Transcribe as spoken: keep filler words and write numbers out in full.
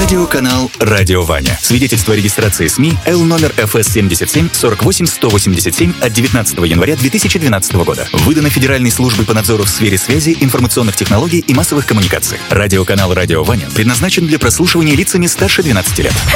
Радиоканал «Радио Ваня». Свидетельство о регистрации СМИ Л номер эф эс семьдесят семь сорок восемь сто восемьдесят семь от девятнадцатого января две тысячи двенадцатого года. Выдано Федеральной службой по надзору в сфере связи, информационных технологий и массовых коммуникаций. Радиоканал «Радио Ваня» предназначен для прослушивания лицами старше двенадцати лет.